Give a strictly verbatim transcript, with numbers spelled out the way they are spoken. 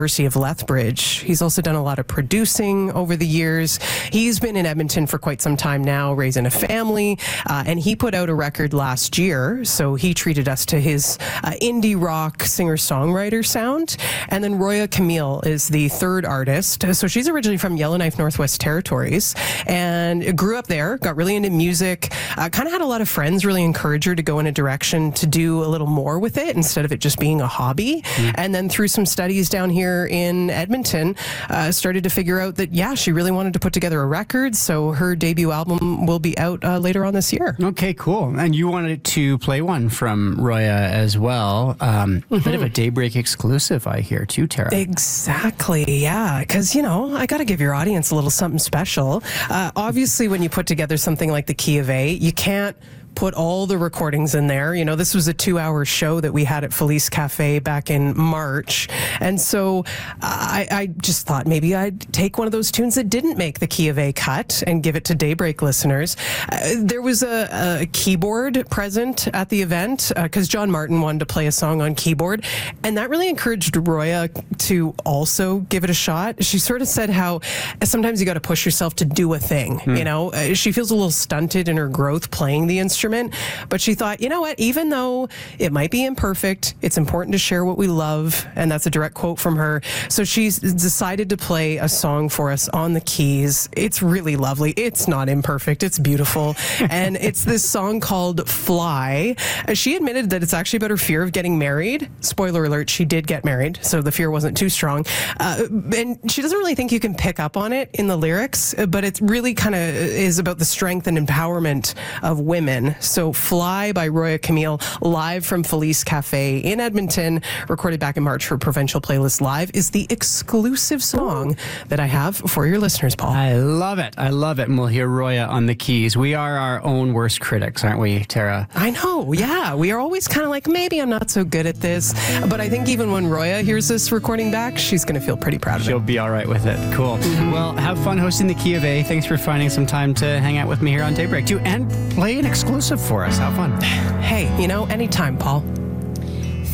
University of Lethbridge. He's also done a lot of producing over the years. He's been in Edmonton for quite some time now, raising a family, uh, and he put out a record last year, so he treated us to his uh, indie rock singer-songwriter sound. And then Roya Camille is the third artist. So she's originally from Yellowknife, Northwest Territories, and grew up there, got really into music, uh, kind of had a lot of friends really encourage her to go in a direction to do a little more with it instead of it just being a hobby. Mm. And then through some studies down here in Edmonton, uh, started to figure out that, yeah, she really wanted to put together a record, so her debut album will be out uh, later on this year. Okay, cool. And you wanted to play one from Roya as well. Um, mm-hmm. A bit of a Daybreak exclusive, I hear, too, Tara. Exactly, yeah, because, you know, I got to give your audience a little something special. Uh, obviously, when you put together something like the Key of A, you can't put all the recordings in there. You know, this was a two-hour show that we had at Felice Cafe back in March. And so I, I just thought maybe I'd take one of those tunes that didn't make the Key of A cut and give it to Daybreak listeners. Uh, there was a, a keyboard present at the event because uh, John Martin wanted to play a song on keyboard, and that really encouraged Roya to also give it a shot. She sort of said how sometimes you got to push yourself to do a thing. Hmm. You know, uh, she feels a little stunted in her growth playing the instrument. But she thought, you know what, even though it might be imperfect, it's important to share what we love. And that's a direct quote from her. So she's decided to play a song for us on the keys. It's really lovely. It's not imperfect. It's beautiful. And it's this song called Fly. She admitted that it's actually about her fear of getting married. Spoiler alert, she did get married, so the fear wasn't too strong. Uh, and she doesn't really think you can pick up on it in the lyrics, but it really kind of is about the strength and empowerment of women. So Fly by Roya Camille, live from Felice Cafe in Edmonton, recorded back in March for Provincial Playlist Live, is the exclusive song that I have for your listeners, Paul. I love it. I love it. And we'll hear Roya on the keys. We are our own worst critics, aren't we, Tara? I know. Yeah. We are always kind of like, maybe I'm not so good at this. But I think even when Roya hears this recording back, she's going to feel pretty proud of She'll it. She'll be all right with it. Cool. Mm-hmm. Well, have fun hosting the Key of A. Thanks for finding some time to hang out with me here on Daybreak, too, and play an exclusive for us. Have fun. Hey, you know, anytime, Paul.